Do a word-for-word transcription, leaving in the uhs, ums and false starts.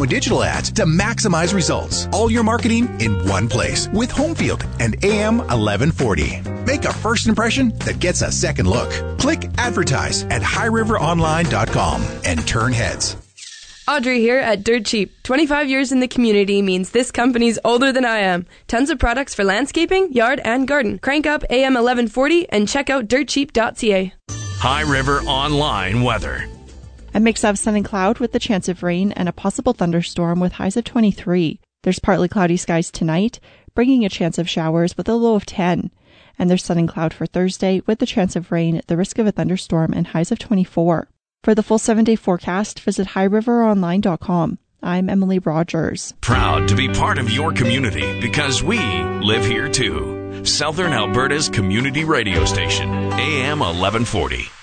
digital ads to maximize results. All your marketing in one place with Homefield and A M eleven forty. Make a first impression that gets a second look. Click advertise at high river online dot com and turn heads. Audrey here at Dirt Cheap. twenty-five years in the community means this company's older than I am. Tons of products for landscaping, yard, and garden. Crank up A M eleven forty and check out dirt cheap dot c a. High River Online weather. A mix of sun and cloud with the chance of rain and a possible thunderstorm with highs of twenty-three. There's partly cloudy skies tonight, bringing a chance of showers with a low of ten. And there's sun and cloud for Thursday with the chance of rain, the risk of a thunderstorm, and highs of twenty-four. For the full seven-day forecast, visit high river online dot com. I'm Emily Rogers. Proud to be part of your community because we live here too. Southern Alberta's community radio station, A M eleven forty.